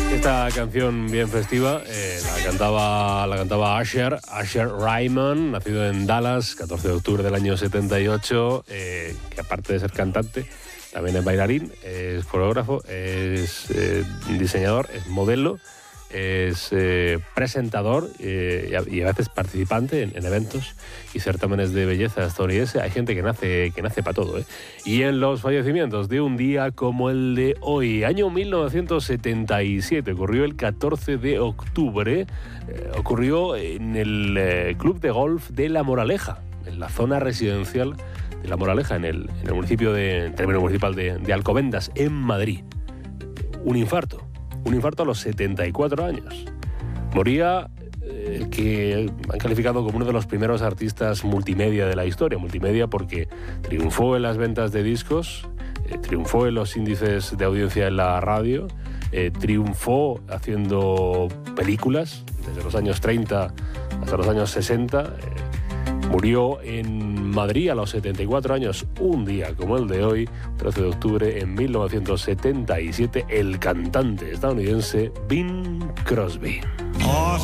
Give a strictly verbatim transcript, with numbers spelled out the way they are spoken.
Esta canción bien festiva eh, la cantaba la cantaba Usher, Usher Raymond, nacido en Dallas, catorce de octubre del año setenta y ocho, eh, que aparte de ser cantante, también es bailarín, es coreógrafo, es eh, diseñador, es modelo, es eh, presentador eh, y, a, y a veces participante en, en eventos y certámenes de belleza estadounidense. Hay gente que nace, que nace para todo, ¿eh? Y en los fallecimientos de un día como el de hoy, año mil novecientos setenta y siete, ocurrió el catorce de octubre, eh, ocurrió en el eh, Club de Golf de La Moraleja, en la zona residencial de La Moraleja, en el, en el municipio de, término municipal de, de Alcobendas, en Madrid. Un infarto. Un infarto a los setenta y cuatro años. Moría eh, el que han calificado como uno de los primeros artistas multimedia de la historia. Multimedia porque triunfó en las ventas de discos, eh, triunfó en los índices de audiencia en la radio, eh, triunfó haciendo películas desde los años treinta hasta los años sesenta. Eh, Murió en Madrid a los setenta y cuatro años, un día como el de hoy, trece de octubre en mil novecientos setenta y siete, el cantante estadounidense Bing Crosby.